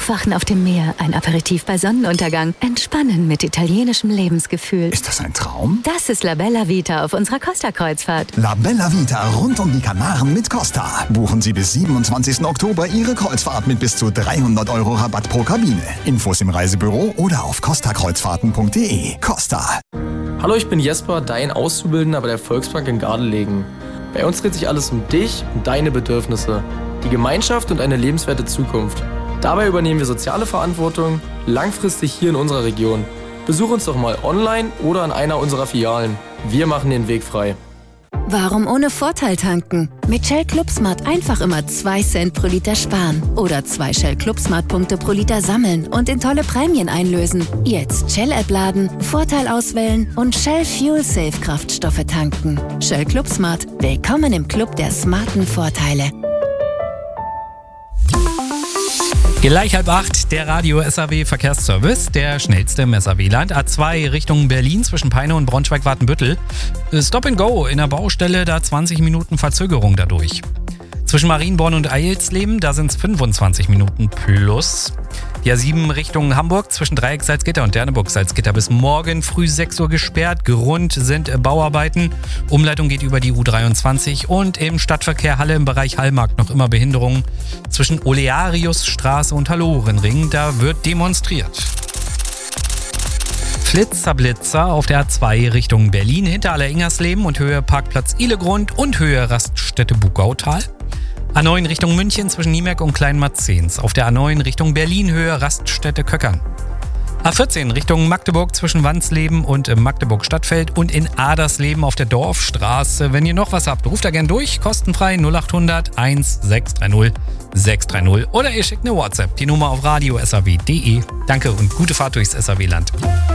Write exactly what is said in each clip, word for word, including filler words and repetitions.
Aufwachen auf dem Meer, ein Aperitif bei Sonnenuntergang. Entspannen mit italienischem Lebensgefühl. Ist das ein Traum? Das ist La Bella Vita auf unserer Costa-Kreuzfahrt. La Bella Vita rund um die Kanaren mit Costa. Buchen Sie bis siebenundzwanzigsten Oktober Ihre Kreuzfahrt mit bis zu dreihundert Euro Rabatt pro Kabine. Infos im Reisebüro oder auf costa kreuzfahrten punkt de. Costa. Hallo, ich bin Jesper, dein Auszubildender bei der Volksbank in Gardelegen. Bei uns dreht sich alles um dich und deine Bedürfnisse, die Gemeinschaft und eine lebenswerte Zukunft. Dabei übernehmen wir soziale Verantwortung langfristig hier in unserer Region. Besuch uns doch mal online oder an einer unserer Filialen. Wir machen den Weg frei. Warum ohne Vorteil tanken? Mit Shell ClubSmart einfach immer zwei Cent pro Liter sparen. Oder zwei Shell ClubSmart-Punkte pro Liter sammeln und in tolle Prämien einlösen. Jetzt Shell-App laden, Vorteil auswählen und Shell Fuel Safe Kraftstoffe tanken. Shell ClubSmart. Willkommen im Club der smarten Vorteile. Gleich halb acht, der Radio-S A W-Verkehrsservice, der schnellste im S A W-Land. A zwei Richtung Berlin zwischen Peine und Braunschweig-Wartenbüttel. Stop and Go in der Baustelle, da zwanzig Minuten Verzögerung dadurch. Zwischen Marienborn und Eilsleben, da sind es fünfundzwanzig Minuten plus. Die A sieben Richtung Hamburg zwischen Dreieck Salzgitter und Derneburg Salzgitter bis morgen früh sechs Uhr gesperrt. Grund sind Bauarbeiten. Umleitung geht über die U dreiundzwanzig und im Stadtverkehr Halle im Bereich Hallmarkt noch immer Behinderungen. Zwischen Oleariusstraße und Hallorenring, da wird demonstriert. Flitzerblitzer auf der A zwei Richtung Berlin hinter Aller-Ingersleben und Höhe Parkplatz Ihlegrund und Höhe Raststätte Bugautal. A neun Richtung München zwischen Niemerk und Kleinmarzens. Auf der A neun Richtung Berlin Höhe Raststätte Köckern. A vierzehn Richtung Magdeburg zwischen Wandsleben und Magdeburg Stadtfeld und in Adersleben auf der Dorfstraße. Wenn ihr noch was habt, ruft da gern durch. Kostenfrei null acht hundert eins sechs drei null sechs drei null oder ihr schickt eine WhatsApp. Die Nummer auf radio punkt s a w punkt de. Danke und gute Fahrt durchs S A W-Land.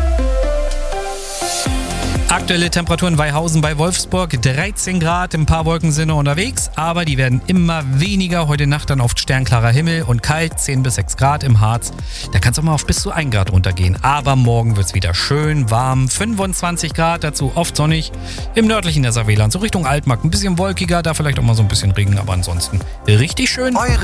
Aktuelle Temperaturen in Weihausen bei Wolfsburg, dreizehn Grad, ein paar Wolken sind noch unterwegs, aber die werden immer weniger. Heute Nacht dann oft sternklarer Himmel und kalt, zehn bis sechs Grad im Harz. Da kann es auch mal auf bis zu ein Grad runtergehen. Aber morgen wird es wieder schön warm, fünfundzwanzig Grad, dazu oft sonnig. Im nördlichen S A W-Land, so Richtung Altmark, ein bisschen wolkiger, da vielleicht auch mal so ein bisschen Regen, aber ansonsten richtig schön. Eure